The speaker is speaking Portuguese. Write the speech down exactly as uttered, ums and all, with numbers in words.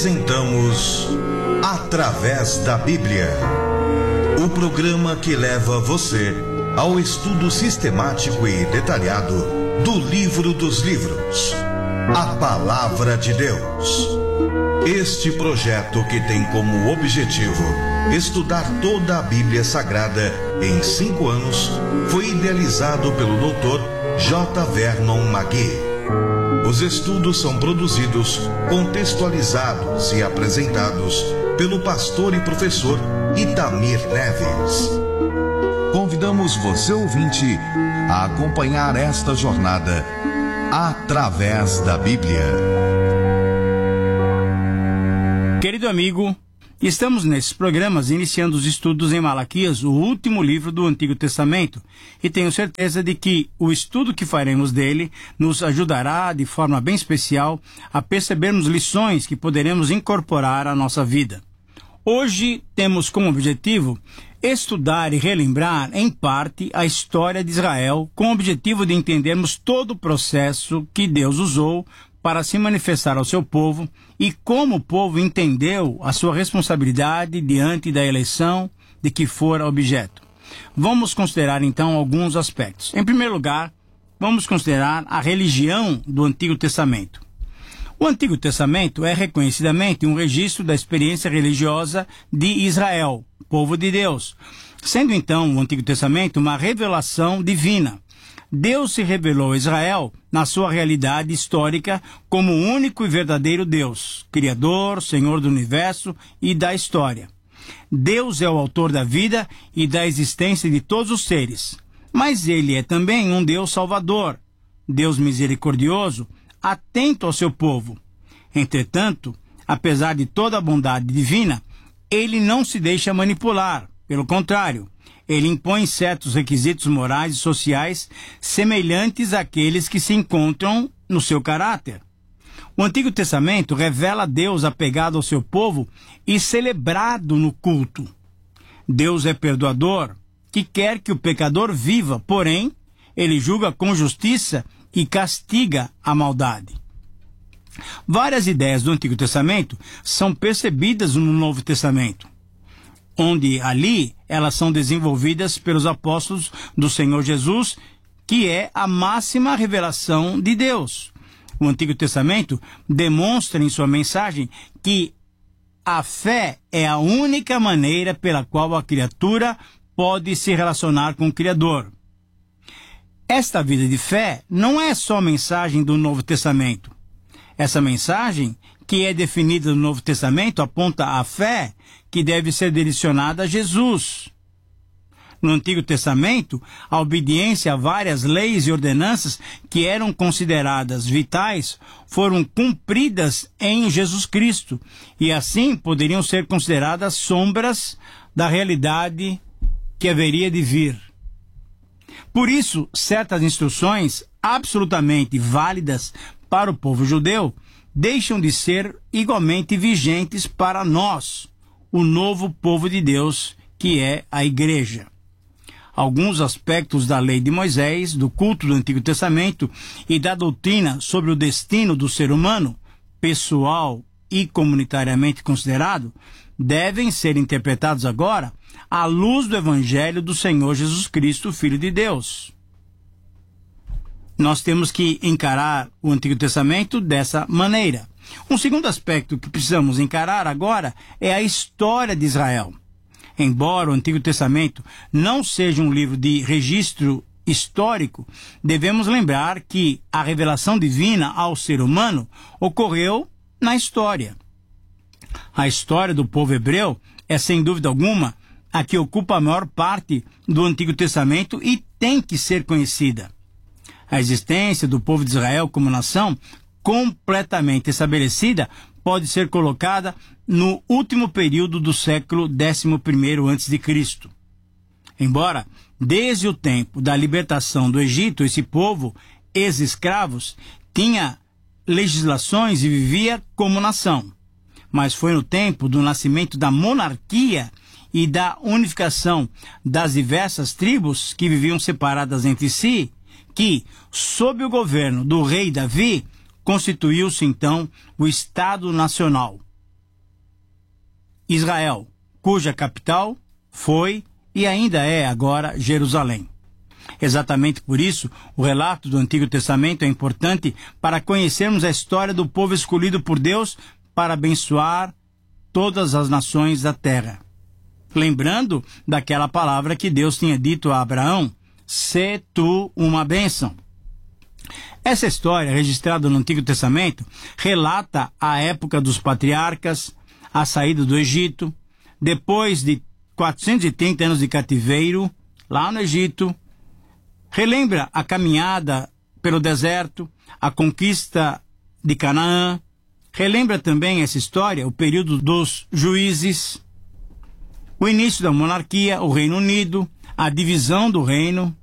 Apresentamos Através da Bíblia, o programa que leva você ao estudo sistemático e detalhado do livro dos livros, a Palavra de Deus. Este projeto, que tem como objetivo estudar toda a Bíblia Sagrada em cinco anos, foi idealizado pelo doutor J. Vernon McGee. Os estudos são produzidos, contextualizados e apresentados pelo pastor e professor Itamir Neves. Convidamos você, ouvinte, a acompanhar esta jornada através da Bíblia. Querido amigo, estamos nesses programas iniciando os estudos em Malaquias, o último livro do Antigo Testamento, e tenho certeza de que o estudo que faremos dele nos ajudará de forma bem especial a percebermos lições que poderemos incorporar à nossa vida. Hoje temos como objetivo estudar e relembrar, em parte, a história de Israel, com o objetivo de entendermos todo o processo que Deus usou para se manifestar ao seu povo e como o povo entendeu a sua responsabilidade diante da eleição de que fora objeto. Vamos considerar então alguns aspectos. Em primeiro lugar, vamos considerar a religião do Antigo Testamento. O Antigo Testamento é reconhecidamente um registro da experiência religiosa de Israel, povo de Deus, sendo então o Antigo Testamento uma revelação divina. Deus se revelou a Israel na sua realidade histórica como o único e verdadeiro Deus, Criador, Senhor do Universo e da história. Deus é o autor da vida e da existência de todos os seres, mas Ele é também um Deus salvador, Deus misericordioso, atento ao seu povo. Entretanto, apesar de toda a bondade divina, Ele não se deixa manipular, pelo contrário, Ele impõe certos requisitos morais e sociais semelhantes àqueles que se encontram no seu caráter. O Antigo Testamento revela Deus apegado ao seu povo e celebrado no culto. Deus é perdoador, que quer que o pecador viva, porém, Ele julga com justiça e castiga a maldade. Várias ideias do Antigo Testamento são percebidas no Novo Testamento, onde ali elas são desenvolvidas pelos apóstolos do Senhor Jesus, que é a máxima revelação de Deus. O Antigo Testamento demonstra em sua mensagem que a fé é a única maneira pela qual a criatura pode se relacionar com o Criador. Esta vida de fé não é só mensagem do Novo Testamento. Essa mensagem, que é definida no Novo Testamento, aponta à fé que deve ser direcionada a Jesus. No Antigo Testamento, a obediência a várias leis e ordenanças que eram consideradas vitais foram cumpridas em Jesus Cristo e assim poderiam ser consideradas sombras da realidade que haveria de vir. Por isso, certas instruções absolutamente válidas para o povo judeu deixam de ser igualmente vigentes para nós, o novo povo de Deus, que é a Igreja. Alguns aspectos da lei de Moisés, do culto do Antigo Testamento e da doutrina sobre o destino do ser humano, pessoal e comunitariamente considerado, devem ser interpretados agora à luz do Evangelho do Senhor Jesus Cristo, Filho de Deus. Nós temos que encarar o Antigo Testamento dessa maneira. Um segundo aspecto que precisamos encarar agora é a história de Israel. Embora o Antigo Testamento não seja um livro de registro histórico, devemos lembrar que a revelação divina ao ser humano ocorreu na história. A história do povo hebreu é, sem dúvida alguma, a que ocupa a maior parte do Antigo Testamento e tem que ser conhecida. A existência do povo de Israel como nação completamente estabelecida pode ser colocada no último período do século décimo primeiro antes de Cristo. Embora, desde o tempo da libertação do Egito, esse povo, ex-escravos, tinha legislações e vivia como nação. Mas foi no tempo do nascimento da monarquia e da unificação das diversas tribos que viviam separadas entre si, que, sob o governo do rei Davi, constituiu-se então o Estado Nacional. Israel, cuja capital foi e ainda é agora Jerusalém. Exatamente por isso, o relato do Antigo Testamento é importante para conhecermos a história do povo escolhido por Deus para abençoar todas as nações da terra. Lembrando daquela palavra que Deus tinha dito a Abraão: "Sê tu uma bênção". Essa história, registrada no Antigo Testamento, relata a época dos patriarcas, a saída do Egito, depois de quatrocentos e trinta anos de cativeiro, lá no Egito, relembra a caminhada pelo deserto, a conquista de Canaã, relembra também essa história o período dos juízes, o início da monarquia, o Reino Unido, a divisão do reino,